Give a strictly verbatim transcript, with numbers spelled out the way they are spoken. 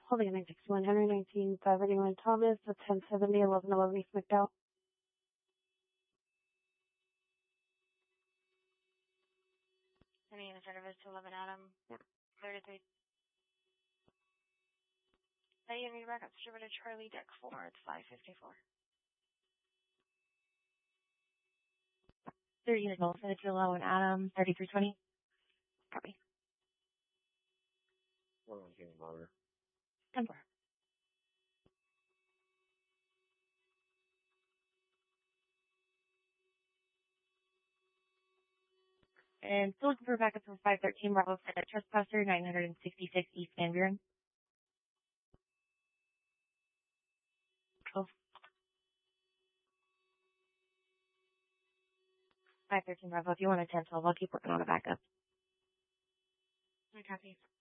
Holding a nine six one, one nineteen, five eighty-one Thomas, a ten seventy, eleven eleven East McDowell. Sending a service to eleven Adam, thirty-three. Hey, you need backup distributor Charlie deck four, it's five fifty-four. thirty unit goal for the two eleven Adam, thirty-three twenty. Copy. One on game motor. ten four. And still looking for backup for five thirteen Bravo for the trespasser, nine sixty-six East Van Buren. twelve. five thirteen Bravo, if you want a ten twelve, I'll keep working on a backup. I copy.